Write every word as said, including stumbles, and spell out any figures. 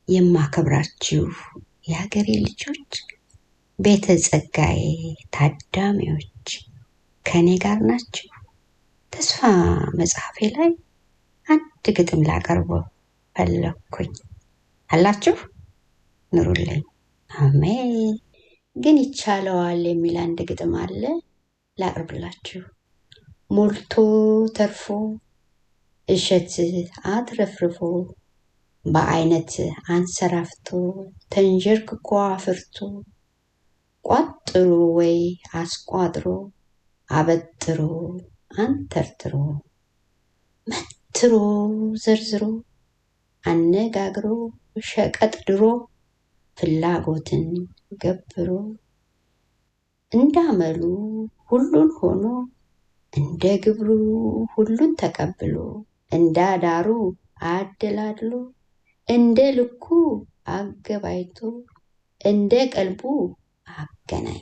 የማከብራችሁ የሀገሬ ልጆች ቤተ ጸጋዬ ታዳሚዎች ከኔ ጋር ናችሁ። ተስፋ መጽሐፌ ላይ አንድ ግጥም ላቀርብ ፈለኩኝ። አላችሁ ኑሩልኝ። አሜን። ግን ይቻለዋል የሚል አንድ ግጥም አለ ላቀርብላችሁ። ሞልቶ ተርፎ እሸት አትረፍርፎ በአይነት አንሰራፍቶ ተንጀርክኮ አፍርቶ ቋጥሮ ወይ አስቋጥሮ አበጥሮ አንተርትሮ መትሮ ዘርዝሮ አነጋግሮ ሸቀጥ ድሮ ፍላጎትን ገብሮ እንዳመሉ ሁሉን ሆኖ እንደ ግብሩ ሁሉን ተቀብሎ እንዳዳሩ አደላድሎ እንደ ልኩ አገባይቶ እንደ ቀልቡ አገናኝ